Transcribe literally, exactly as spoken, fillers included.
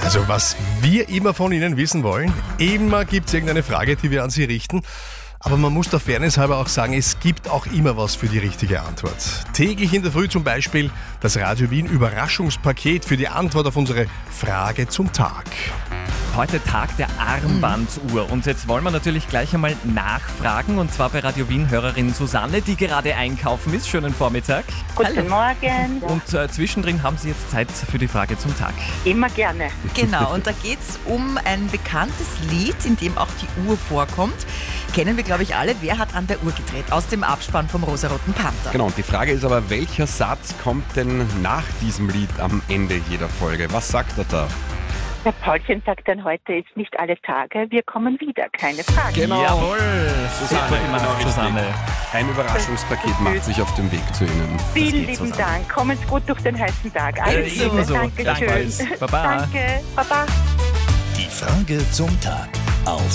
Also was wir immer von Ihnen wissen wollen, immer gibt es irgendeine Frage, die wir an Sie richten. Aber man muss der Fairness halber auch sagen, es gibt auch immer was für die richtige Antwort. Täglich in der Früh zum Beispiel das Radio Wien Überraschungspaket für die Antwort auf unsere Frage zum Tag. Heute Tag der Armbanduhr und jetzt wollen wir natürlich gleich einmal nachfragen und zwar bei Radio Wien Hörerin Susanne, die gerade einkaufen ist. Schönen Vormittag. Guten Morgen. Und äh, zwischendrin haben Sie jetzt Zeit für die Frage zum Tag. Immer gerne. Genau, und da geht es um ein bekanntes Lied, in dem auch die Uhr vorkommt. Kennen wir, glaube ich, alle. Wer hat an der Uhr gedreht? Aus dem Abspann vom Rosaroten Panther. Genau, und die Frage ist aber, welcher Satz kommt denn nach diesem Lied am Ende jeder Folge? Was sagt er da? Der Paulchen sagt dann, heute ist nicht alle Tage, wir kommen wieder, keine Frage. Genau. Jawohl, Susanne, super immer noch, richtig. Susanne. Ein Überraschungspaket macht sich auf dem Weg zu Ihnen. Vielen geht, lieben Susanne. Dank. Kommen Sie gut durch den heißen Tag. Alles Äh, Gute. ebenso. Dankeschön. Gleichfalls. Baba. Danke. Baba. Die Frage zum Tag auf